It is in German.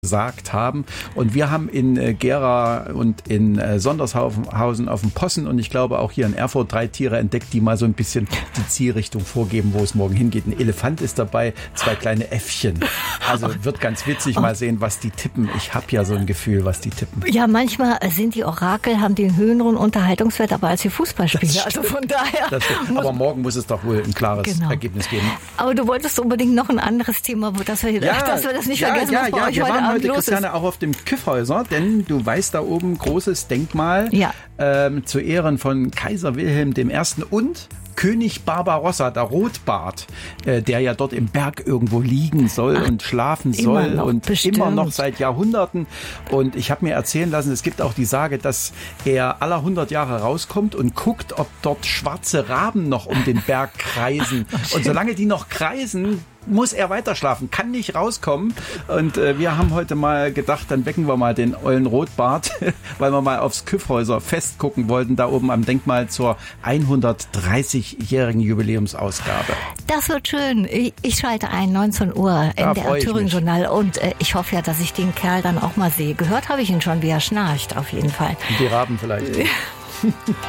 gesagt haben. Und wir haben in Gera und in Sondershausen auf dem Possen und ich glaube auch hier in Erfurt 3 Tiere entdeckt, die mal so ein bisschen die Zielrichtung vorgeben, wo es morgen hingeht. Ein Elefant ist dabei, 2 kleine Äffchen. Also wird ganz witzig, mal sehen, was die tippen. Ich habe ja so ein Gefühl, was die tippen. Ja, manchmal sind die Orakel, haben den höheren Unterhaltungswert, aber als die Fußballspieler. Also von daher. Aber morgen muss es doch wohl ein klares Ergebnis geben. Aber du wolltest unbedingt noch ein anderes Thema, dass wir das nicht vergessen, was bei euch heute Abend los ist. Christiane, auch auf dem Kyffhäuser, denn du weißt, da oben großes Denkmal zu Ehren von Kaiser Wilhelm I. und König Barbarossa, der Rotbart, der ja dort im Berg irgendwo liegen soll und schlafen soll und immer noch seit Jahrhunderten. Und ich habe mir erzählen lassen, es gibt auch die Sage, dass er alle 100 Jahre rauskommt und guckt, ob dort schwarze Raben noch um den Berg kreisen. Und solange die noch kreisen, muss er weiter schlafen, kann nicht rauskommen. Und wir haben heute mal gedacht, dann wecken wir mal den ollen Rotbart, weil wir mal aufs Kyffhäuser Fest gucken wollten, da oben am Denkmal zur 130-jährigen Jubiläumsausgabe. Das wird schön. Ich schalte ein, 19 Uhr, NDR Thüringen-Journal. Und ich hoffe ja, dass ich den Kerl dann auch mal sehe. Gehört habe ich ihn schon, wie er schnarcht, auf jeden Fall. Die Raben vielleicht.